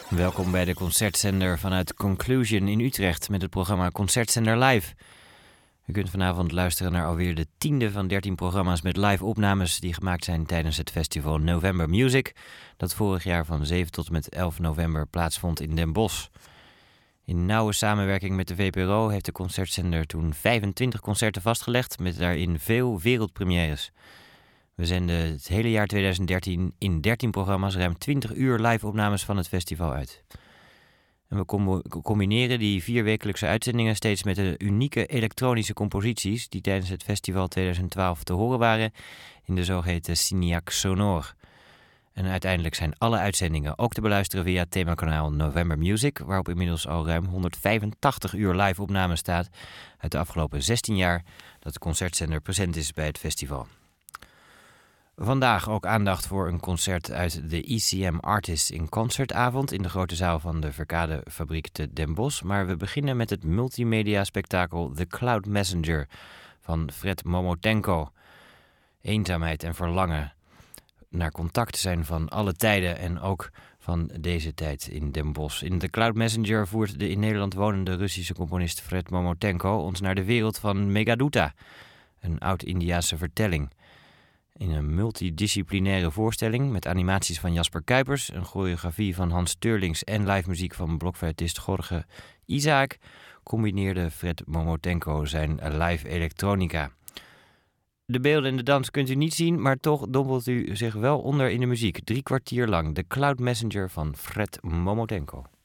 Welkom bij de Concertzender vanuit Conclusion in Utrecht met het programma Concertzender Live. U kunt vanavond luisteren naar alweer de 10e van 13 programma's met live opnames die gemaakt zijn tijdens het festival November Music, dat vorig jaar van 7 tot en met 11 november plaatsvond in Den Bosch. In nauwe samenwerking met de VPRO heeft de Concertzender toen 25 concerten vastgelegd met daarin veel wereldpremières. We zenden het hele jaar 2013 in 13 programma's ruim 20 uur live-opnames van het festival uit. En we combineren die 4 wekelijkse uitzendingen steeds met de unieke elektronische composities die tijdens het festival 2012 te horen waren in de zogeheten Signac Sonore. En uiteindelijk zijn alle uitzendingen ook te beluisteren via het themakanaal November Music, waarop inmiddels al ruim 185 uur live-opname staat uit de afgelopen 16 jaar dat de Concertzender present is bij het festival. Vandaag ook aandacht voor een concert uit de ECM Artists in Concertavond in de grote zaal van de Verkadefabriek te Den Bosch. Maar we beginnen met het multimedia-spektakel The Cloud Messenger van Fred Momotenko. Eenzaamheid en verlangen naar contact zijn van alle tijden en ook van deze tijd in Den Bosch. In The Cloud Messenger voert de in Nederland wonende Russische componist Fred Momotenko ons naar de wereld van Meghaduta, een oud-Indiase vertelling. In een multidisciplinaire voorstelling met animaties van Jasper Kuipers, een choreografie van Hans Teurlings en live muziek van blokfluitist Jorge Isaac, combineerde Fred Momotenko zijn live elektronica. De beelden en de dans kunt u niet zien, maar toch dompelt u zich wel onder in de muziek. 3 kwartier lang, de Cloud Messenger van Fred Momotenko.